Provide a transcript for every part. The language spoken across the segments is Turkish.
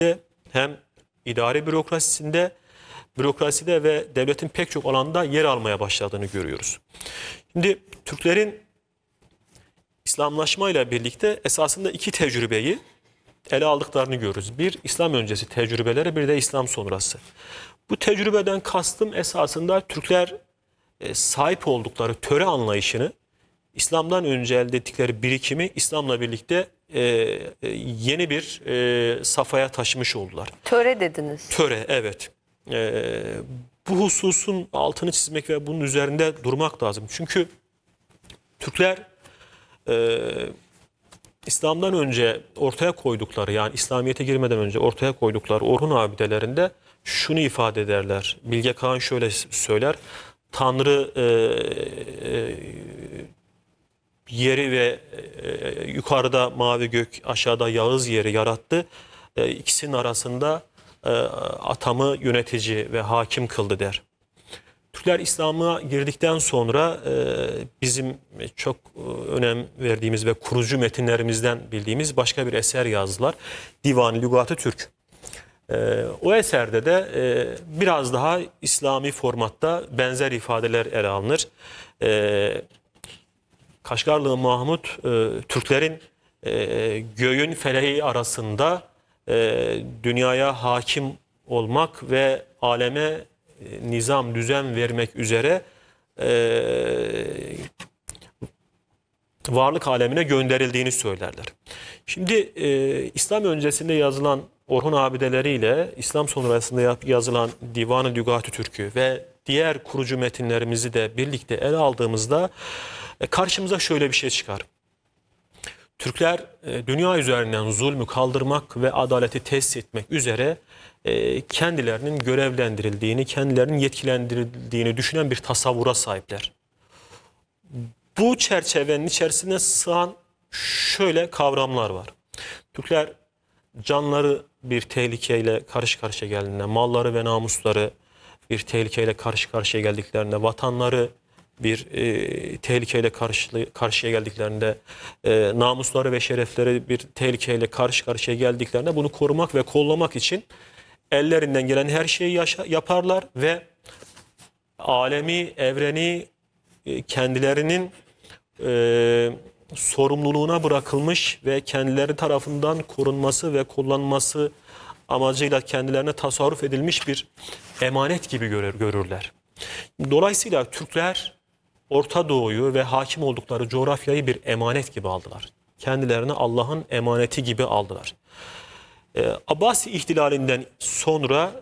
hem idari bürokraside ve devletin pek çok alanda yer almaya başladığını görüyoruz. Şimdi Türklerin İslamlaşmayla birlikte esasında iki tecrübeyi ele aldıklarını görürüz. Bir İslam öncesi tecrübeleri, bir de İslam sonrası. Bu tecrübeden kastım esasında Türkler sahip oldukları töre anlayışını, İslam'dan önce elde ettikleri birikimi İslam'la birlikte yeni bir safhaya taşımış oldular. Töre dediniz. Töre, evet. Bu hususun altını çizmek ve bunun üzerinde durmak lazım. Çünkü Türkler İslam'dan önce ortaya koydukları, yani İslamiyet'e girmeden önce ortaya koydukları Orhun abidelerinde şunu ifade ederler. Bilge Kağan şöyle söyler: Tanrı yeri ve yukarıda mavi gök, aşağıda yağız yeri yarattı. İkisinin arasında atamı yönetici ve hakim kıldı der. Türkler İslam'a girdikten sonra bizim çok önem verdiğimiz ve kurucu metinlerimizden bildiğimiz başka bir eser yazdılar. Divan-ı Lügat-ı Türk. O eserde de biraz daha İslami formatta benzer ifadeler ele alınır. Kaşgarlı Mahmut Türklerin göğün feleği arasında dünyaya hakim olmak ve aleme nizam, düzen vermek üzere varlık alemine gönderildiğini söylerler. Şimdi İslam öncesinde yazılan Orhun abideleriyle İslam sonrasında yazılan Divan-ı Lügat-ı Türk'ü ve diğer kurucu metinlerimizi de birlikte ele aldığımızda karşımıza şöyle bir şey çıkar. Türkler dünya üzerinden zulmü kaldırmak ve adaleti tesis etmek üzere kendilerinin görevlendirildiğini, kendilerinin yetkilendirildiğini düşünen bir tasavvura sahipler. Bu çerçevenin içerisine sığan şöyle kavramlar var. Türkler canları bir tehlikeyle karşı karşıya geldiğinde, malları ve namusları bir tehlikeyle karşı karşıya geldiklerinde, vatanları bir tehlikeyle karşıya geldiklerinde, namusları ve şerefleri bir tehlikeyle karşı karşıya geldiklerinde bunu korumak ve kollamak için ellerinden gelen her şeyi yaparlar ve alemi, evreni kendilerinin sorumluluğuna bırakılmış ve kendileri tarafından korunması ve kullanılması amacıyla kendilerine tasarruf edilmiş bir emanet gibi görürler. Dolayısıyla Türkler Orta Doğu'yu ve hakim oldukları coğrafyayı bir emanet gibi aldılar. Kendilerini Allah'ın emaneti gibi aldılar. Abbasi ihtilalinden sonra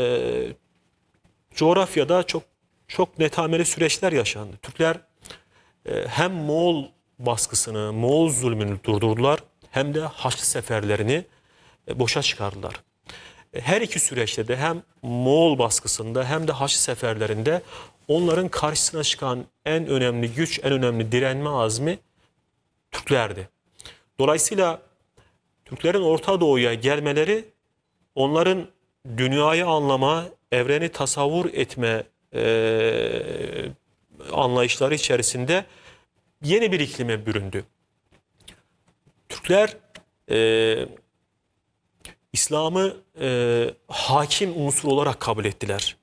coğrafyada çok netameli süreçler yaşandı. Türkler hem Moğol baskısını, Moğol zulmünü durdurdular, hem de Haçlı seferlerini boşa çıkardılar. Her iki süreçte de hem Moğol baskısında hem de Haçlı seferlerinde onların karşısına çıkan en önemli güç, en önemli direnme azmi Türklerdi. Dolayısıyla Türklerin Orta Doğu'ya gelmeleri onların dünyayı anlama, evreni tasavvur etme anlayışları içerisinde yeni bir iklime büründü. Türkler İslam'ı hakim unsur olarak kabul ettiler.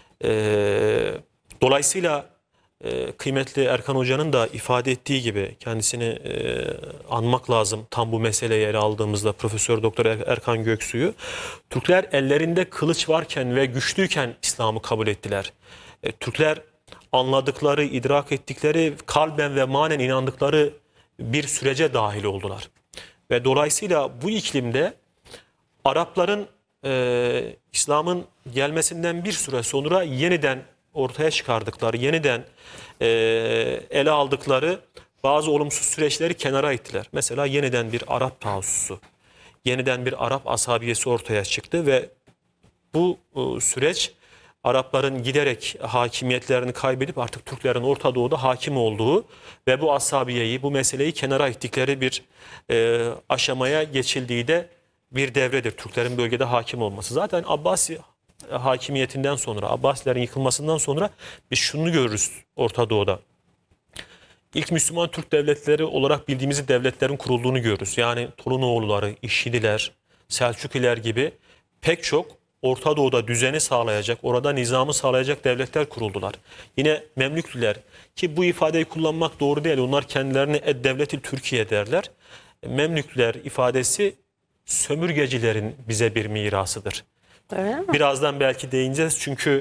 Dolayısıyla kıymetli Erkan Hoca'nın da ifade ettiği gibi, kendisini anmak lazım tam bu meseleyi ele aldığımızda, Profesör Doktor Erkan Göksu'yu. Türkler ellerinde kılıç varken ve güçlüyken İslam'ı kabul ettiler. Türkler anladıkları, idrak ettikleri, kalben ve manen inandıkları bir sürece dahil oldular. Ve dolayısıyla bu iklimde Arapların İslam'ın gelmesinden bir süre sonra yeniden ortaya çıkardıkları, yeniden ele aldıkları bazı olumsuz süreçleri kenara ittiler. Mesela yeniden bir Arap taassusu, yeniden bir Arap asabiyesi ortaya çıktı ve bu süreç Arapların giderek hakimiyetlerini kaybedip artık Türklerin Orta Doğu'da hakim olduğu ve bu asabiyeyi, bu meseleyi kenara ittikleri bir aşamaya geçildiği de bir devredir. Türklerin bölgede hakim olması. Zaten Abbasi hakimiyetinden sonra, Abbasilerin yıkılmasından sonra biz şunu görürüz Orta Doğu'da. İlk Müslüman Türk devletleri olarak bildiğimiz devletlerin kurulduğunu görürüz. Yani Torunoğulları, İşidiler, Selçukiler gibi pek çok Orta Doğu'da düzeni sağlayacak, orada nizamı sağlayacak devletler kuruldular. Yine Memlüklüler, ki bu ifadeyi kullanmak doğru değil, onlar kendilerini Devleti Türkiye derler. Memlüklüler ifadesi sömürgecilerin bize bir mirasıdır. Öyle mi? Birazdan belki değineceğiz çünkü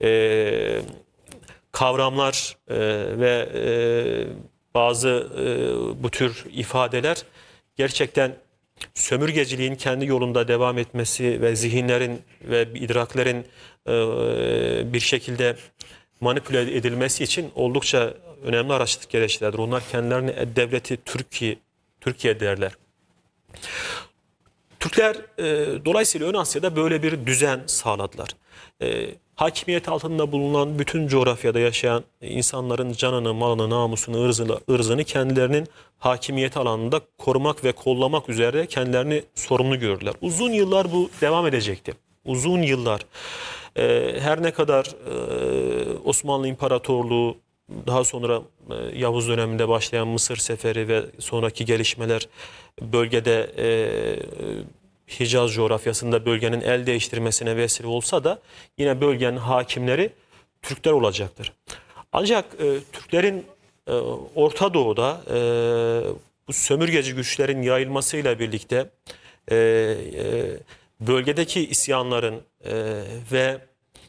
kavramlar ve bazı bu tür ifadeler gerçekten sömürgeciliğin kendi yolunda devam etmesi ve zihinlerin ve idraklerin bir şekilde manipüle edilmesi için oldukça önemli araçlık gereçlerdir. Onlar kendilerini devleti Türkiye derler. Türkler dolayısıyla Ön Asya'da böyle bir düzen sağladılar. Hakimiyet altında bulunan bütün coğrafyada yaşayan insanların canını, malını, namusunu, ırzını kendilerinin hakimiyet alanında korumak ve kollamak üzere kendilerini sorumlu gördüler. Uzun yıllar bu devam edecekti. Uzun yıllar. Her ne kadar Osmanlı İmparatorluğu, daha sonra Yavuz döneminde başlayan Mısır Seferi ve sonraki gelişmeler bölgede Hicaz coğrafyasında bölgenin el değiştirmesine vesile olsa da yine bölgenin hakimleri Türkler olacaktır. Ancak Türklerin Orta Doğu'da bu sömürgeci güçlerin yayılmasıyla birlikte bölgedeki isyanların ve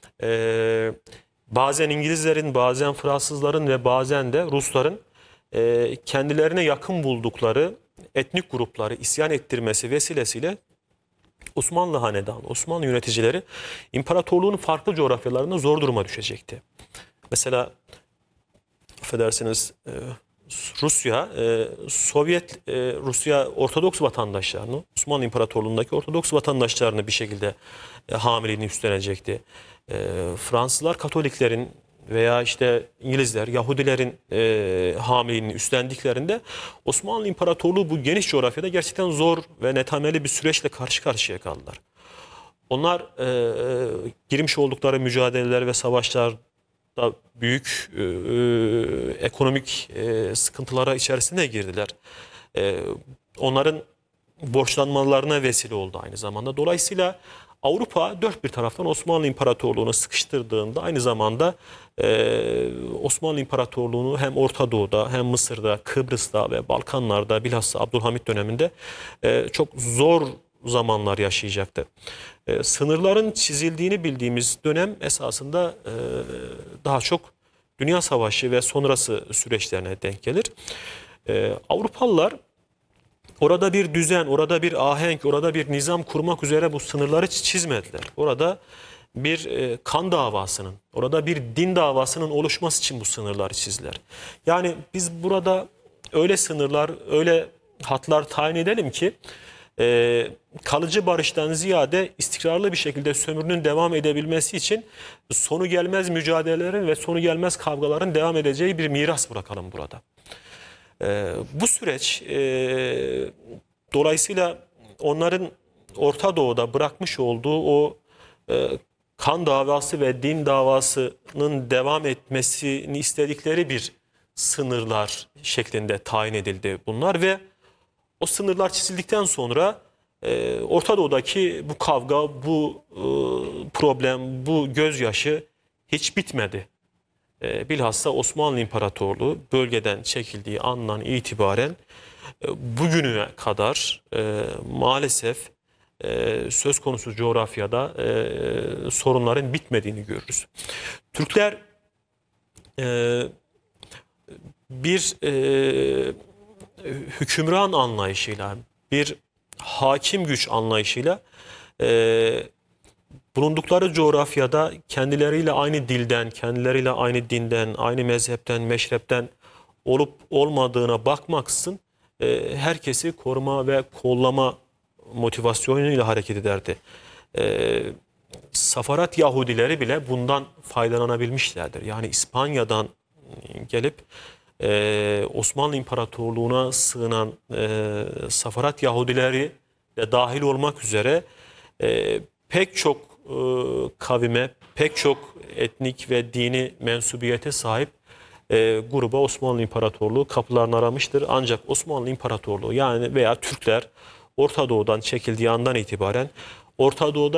bazen İngilizlerin, bazen Fransızların ve bazen de Rusların kendilerine yakın buldukları etnik grupları isyan ettirmesi vesilesiyle Osmanlı Hanedanı, Osmanlı yöneticileri imparatorluğun farklı coğrafyalarında zor duruma düşecekti. Mesela affedersiniz Rusya, Rusya Ortodoks vatandaşlarını, Osmanlı İmparatorluğu'ndaki Ortodoks vatandaşlarını bir şekilde hamileliğini üstlenecekti. Fransızlar Katoliklerin veya işte İngilizler, Yahudilerin hamileliğini üstlendiklerinde Osmanlı İmparatorluğu bu geniş coğrafyada gerçekten zor ve netameli bir süreçle karşı karşıya kaldılar. Onlar girmiş oldukları mücadeleler ve savaşlarda büyük ekonomik sıkıntılara içerisine girdiler. Onların borçlanmalarına vesile oldu aynı zamanda. Dolayısıyla Avrupa dört bir taraftan Osmanlı İmparatorluğu'nu sıkıştırdığında aynı zamanda Osmanlı İmparatorluğu'nu hem Orta Doğu'da hem Mısır'da, Kıbrıs'ta ve Balkanlar'da bilhassa Abdülhamit döneminde çok zor zamanlar yaşayacaktı. Sınırların çizildiğini bildiğimiz dönem esasında daha çok Dünya Savaşı ve sonrası süreçlerine denk gelir. Avrupalılar orada bir düzen, orada bir ahenk, orada bir nizam kurmak üzere bu sınırları çizmediler. Orada bir kan davasının, orada bir din davasının oluşması için bu sınırları çizdiler. Yani biz burada öyle sınırlar, öyle hatlar tayin edelim ki kalıcı barıştan ziyade istikrarlı bir şekilde sömürünün devam edebilmesi için sonu gelmez mücadelelerin ve sonu gelmez kavgaların devam edeceği bir miras bırakalım burada. Bu süreç dolayısıyla onların Orta Doğu'da bırakmış olduğu o kan davası ve din davasının devam etmesini istedikleri bir sınırlar şeklinde tayin edildi bunlar ve o sınırlar çizildikten sonra Orta Doğu'daki bu kavga, bu problem, bu gözyaşı hiç bitmedi. Bilhassa Osmanlı İmparatorluğu bölgeden çekildiği andan itibaren bugüne kadar maalesef söz konusu coğrafyada sorunların bitmediğini görürüz. Türkler bir hükümran anlayışıyla, bir hakim güç anlayışıyla bulundukları coğrafyada kendileriyle aynı dilden, kendileriyle aynı dinden, aynı mezhepten, meşrepten olup olmadığına bakmaksızın herkesi koruma ve kollama motivasyonuyla hareket ederdi. Safarat Yahudileri bile bundan faydalanabilmişlerdir. Yani İspanya'dan gelip Osmanlı İmparatorluğu'na sığınan Safarat Yahudileri de dahil olmak üzere pek çok kavime, pek çok etnik ve dini mensubiyete sahip gruba Osmanlı İmparatorluğu kapılarını aramıştır. Ancak Osmanlı İmparatorluğu yani veya Türkler Orta Doğu'dan çekildiği andan itibaren Orta Doğu'da